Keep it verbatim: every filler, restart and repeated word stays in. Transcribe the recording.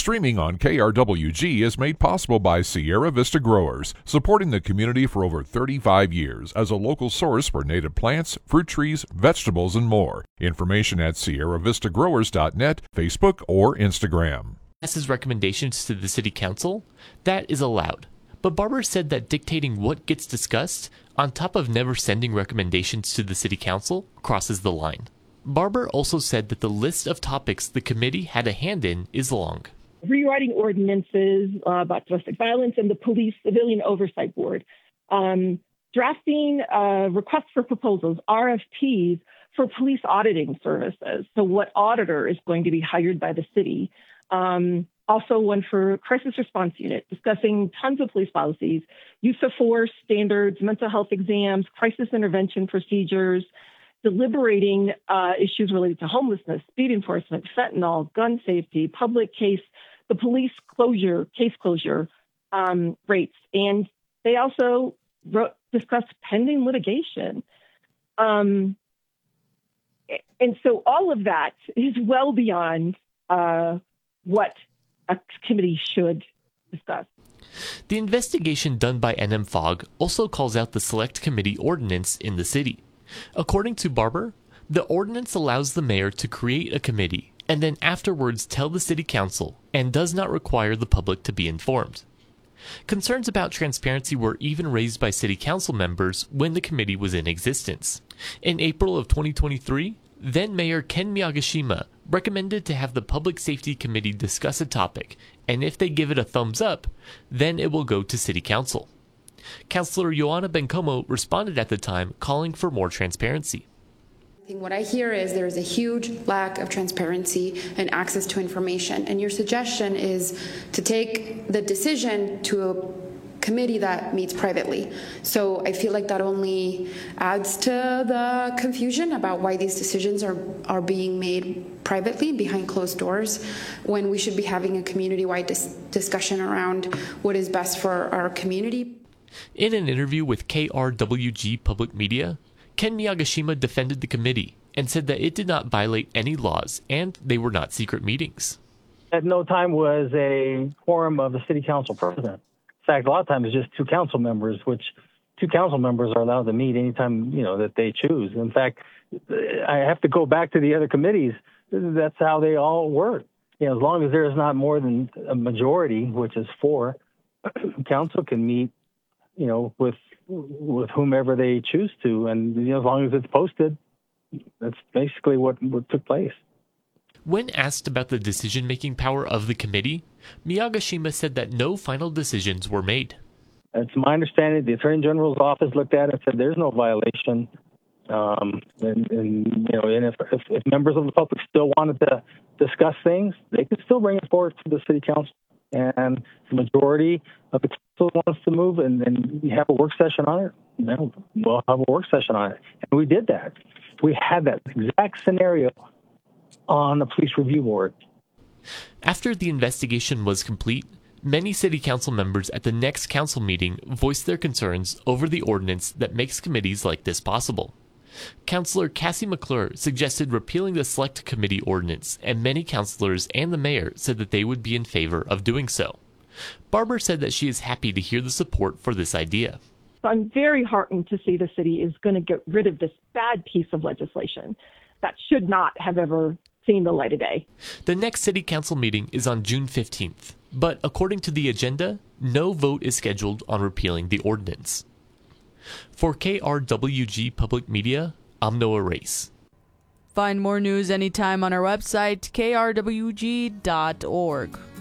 Streaming on K R W G is made possible by Sierra Vista Growers, supporting the community for over thirty-five years as a local source for native plants, fruit trees, vegetables, and more. Information at sierra vista growers dot net, Facebook, or Instagram. Passes recommendations to the City Council, that is allowed. But Barber said that dictating what gets discussed, on top of never sending recommendations to the City Council, crosses the line. Barber also said that the list of topics the committee had a hand in is long. Rewriting ordinances uh, about domestic violence and the Police Civilian Oversight Board. Um, drafting uh, requests for proposals, R F Ps, for police auditing services. So what auditor is going to be hired by the city? Um, also one for crisis response unit, discussing tons of police policies, use of force standards, mental health exams, crisis intervention procedures, deliberating uh, issues related to homelessness, speed enforcement, fentanyl, gun safety, public case, the police closure, case closure um, rates. And they also wrote, discussed pending litigation. Um, and so all of that is well beyond uh, what a committee should discuss. The investigation done by N M F O G also calls out the Select Committee ordinance in the city. According to Barber, the ordinance allows the mayor to create a committee and then afterwards tell the city council and does not require the public to be informed. Concerns about transparency were even raised by city council members when the committee was in existence. In April of twenty twenty-three, then Mayor Ken Miyagishima recommended to have the Public Safety Committee discuss a topic, and if they give it a thumbs up, then it will go to city council. Councilor Ioana Bencomo responded at the time, calling for more transparency. What I hear is there is a huge lack of transparency and access to information, and your suggestion is to take the decision to a committee that meets privately. So I feel like that only adds to the confusion about why these decisions are, are being made privately behind closed doors, when we should be having a community-wide dis- discussion around what is best for our community. In an interview with K R W G Public Media, Ken Miyagishima defended the committee and said that it did not violate any laws and they were not secret meetings. At no time was a quorum of the city council president. In fact, a lot of times it's just two council members, which two council members are allowed to meet anytime, you know, that they choose. In fact, I have to go back to the other committees. That's how they all work. You know, as long as there is not more than a majority, which is four, council can meet, you know, with with whomever they choose to, and you know, as long as it's posted, that's basically what, what took place. When asked about the decision-making power of the committee, Miyagishima said that no final decisions were made. It's my understanding the Attorney General's office looked at it and said there's no violation. Um, and, and you know, and if, if, if members of the public still wanted to discuss things, they could still bring it forward to the city council. And the majority of the council wants to move, and then we have a work session on it. You know, we'll have a work session on it, and we did that. We had that exact scenario on the police review board. After the investigation was complete, many city council members at the next council meeting voiced their concerns over the ordinance that makes committees like this possible. Councilor Cassie McClure suggested repealing the Select Committee ordinance, and many councilors and the mayor said that they would be in favor of doing so. Barber said that she is happy to hear the support for this idea. I'm very heartened to see the city is going to get rid of this bad piece of legislation that should not have ever seen the light of day. The next city council meeting is on June fifteenth, but according to the agenda, no vote is scheduled on repealing the ordinance. For K R W G Public Media, I'm Noah Race. Find more news anytime on our website, k r w g dot org.